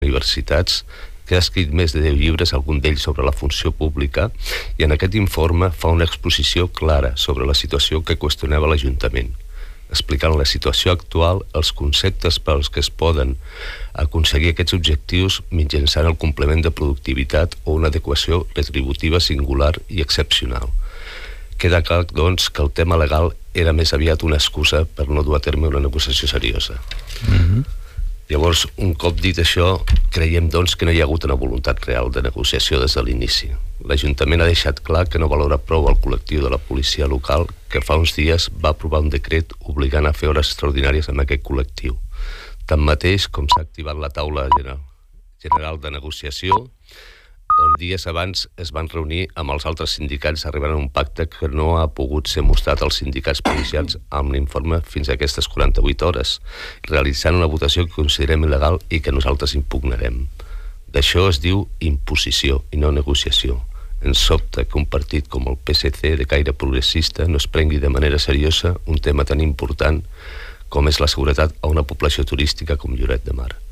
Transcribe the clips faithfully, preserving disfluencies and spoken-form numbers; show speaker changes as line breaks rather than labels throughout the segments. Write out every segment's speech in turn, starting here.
universitats, que ha escrit més de deu llibres, algun d'ells sobre la funció pública, i en aquest informe fa una exposició clara sobre la situació que qüestionava l'Ajuntament, explicant la situació actual, els conceptes pels que es poden aconseguir aquests objectius mitjançant el complement de productivitat o una adequació retributiva singular i excepcional. Queda clar, doncs, que el tema legal era més aviat una excusa per no dur a terme una negociació seriosa. Mm-hmm. Llavors, un cop dit això, creiem, doncs, que no hi ha hagut una voluntat real de negociació des de l'inici. L'Ajuntament ha deixat clar que no valora prou el col·lectiu de la policia local, que fa uns dies va aprovar un decret obligant a fer hores extraordinàries amb aquest col·lectiu. Tanmateix, com s'ha activat la taula general de negociació, on dies abans es van reunir amb els altres sindicats arribant a un pacte que no ha pogut ser mostrat als sindicats policials amb l'informe fins a aquestes quaranta-vuit hores, realitzant una votació que considerem il·legal i que nosaltres impugnarem. D'això es diu imposició i no negociació. Ens sobta que un partit com el P S C de caire progressista no es prengui de manera seriosa un tema tan important com és la seguretat a una població turística com Lloret de Mar.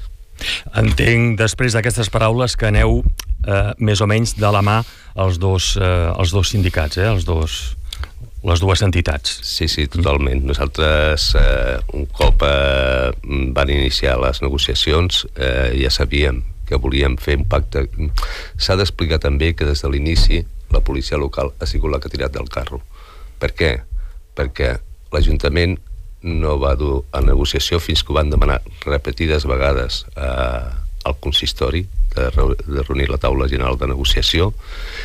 Entenc, després d'aquestes paraules, que aneu eh, més o menys de la mà els dos, eh, els dos sindicats, eh, els dos, les dues entitats.
Sí, sí, totalment. Nosaltres, eh, un cop eh, van iniciar les negociacions, eh, ja sabíem que volíem fer un pacte. S'ha d'explicar també que des de l'inici la policia local ha sigut la que ha tirat del carro. Per què? Perquè l'Ajuntament no va dur a negociació fins que ho van demanar repetides vegades eh, al consistori de, de reunir la taula general de negociació,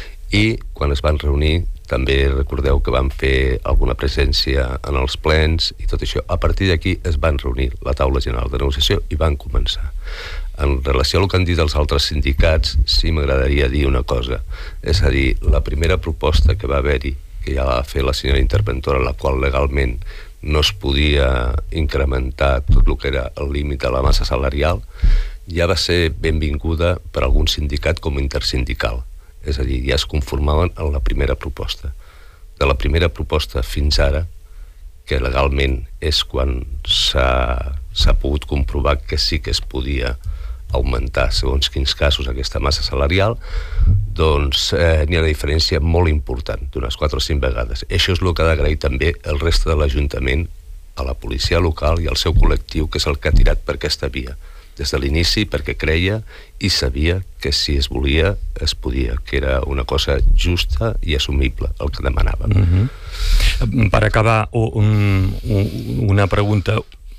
i quan es van reunir també recordeu que van fer alguna presència en els plens i tot això. A partir d'aquí es van reunir la taula general de negociació i van començar. En relació al que han dit els altres sindicats, sí m'agradaria dir una cosa, és a dir, la primera proposta que va haver-hi, que ja va fer la senyora interventora, la qual legalment no es podia incrementar tot el que era el límit de la massa salarial, ja va ser benvinguda per algun sindicat com intersindical. És a dir, ja es conformaven en la primera proposta. De la primera proposta fins ara, que legalment és quan s'ha, s'ha pogut comprovar que sí que es podia augmentar, segons quins casos, aquesta massa salarial, doncs eh, n'hi ha una diferència molt important, d'unes quatre o cinc vegades. Això és el que ha d'agrair també el reste de l'Ajuntament a la policia local i al seu col·lectiu, que és el que ha tirat per aquesta via. Des de l'inici, perquè creia i sabia que si es volia, es podia, que era una cosa justa i assumible, el que demanàvem.
Mm-hmm. Per acabar, un, un, una pregunta.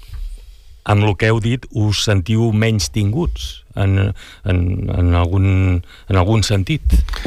Amb el que heu dit, us sentiu menys tinguts en, en, en, algun, en algun sentit?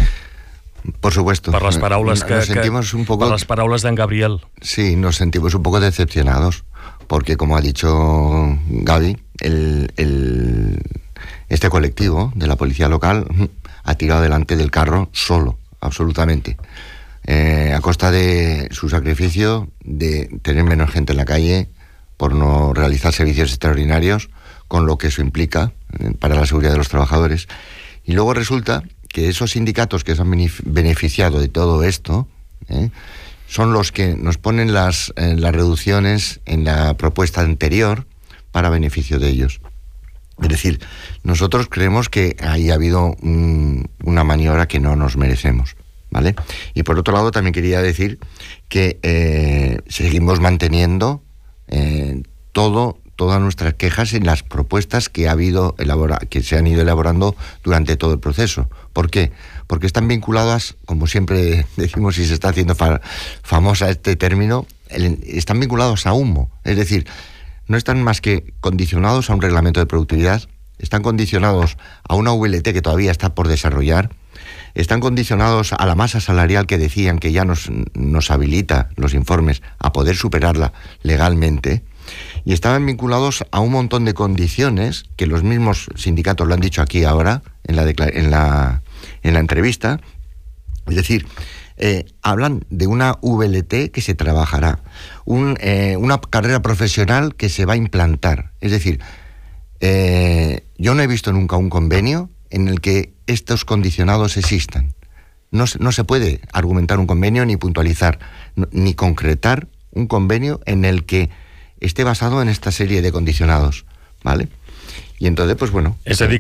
Por supuesto.
Per les paraules que,
nos sentimos
que,
un poco,
per les paraules d'en Gabriel.
Sí, nos sentimos un poco decepcionados, porque como ha dicho Gaby, el, el, este colectivo de la policía local ha tirado delante del carro solo, absolutamente. Eh, a costa de su sacrificio, de tener menos gente en la calle, por no realizar servicios extraordinarios, con lo que eso implica eh, para la seguridad de los trabajadores. Y luego resulta que esos sindicatos que se han beneficiado de todo esto eh, son los que nos ponen las, eh, las reducciones en la propuesta anterior para beneficio de ellos. Es decir, nosotros creemos que ahí ha habido un, una maniobra que no nos merecemos, ¿vale? Y por otro lado también quería decir que eh, seguimos manteniendo Eh, todo, todas nuestras quejas en las propuestas que ha habido elabora, que se han ido elaborando durante todo el proceso. ¿Por qué? Porque están vinculadas, como siempre decimos y se está haciendo fa, famosa este término, el, están vinculados a humo. Es decir, no están más que condicionados a un reglamento de productividad, están condicionados a una V L T que todavía está por desarrollar, están condicionados a la masa salarial que decían que ya nos, nos habilita los informes a poder superarla legalmente, y estaban vinculados a un montón de condiciones que los mismos sindicatos lo han dicho aquí ahora en la, en la, en la entrevista. Es decir, eh, hablan de una V L T que se trabajará, un, eh, una carrera profesional que se va a implantar. Es decir, eh, yo no he visto nunca un convenio en el que estos condicionados existan. No, no se puede argumentar un convenio ni puntualizar, ni concretar un convenio en el que esté basado en esta serie de condicionados, ¿vale? Y entonces, pues bueno...
És a dir,